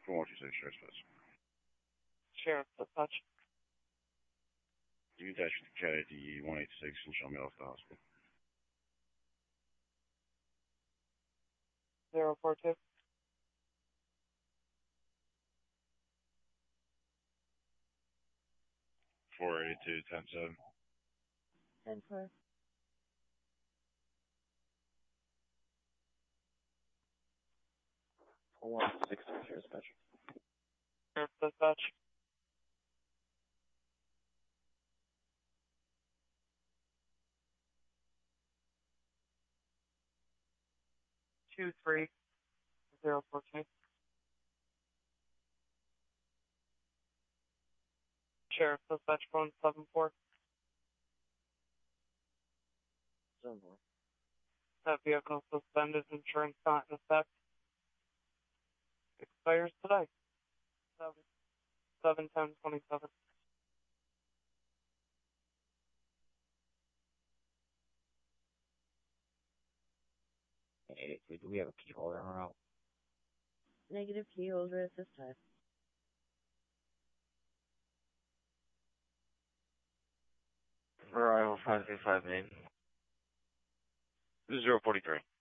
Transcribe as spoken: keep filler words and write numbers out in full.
four one two six, Sheriff's Dispatch. Sheriff's Dispatch. You dash the cat I D one eight six and show me off the hospital. Zero four two. Four eighty two ten seven. Ten five. Four one six Sheriff's Dispatch. Sheriff's Dispatch. Two three zero four two. Sheriff's Dispatch phone seven four. Seven four. That vehicle suspended, insurance not in effect. Expires today. Seven seven ten twenty seven. Hey, do we have a key holder on route? Negative key holder at this time. Arrival five three five name. Zero forty three.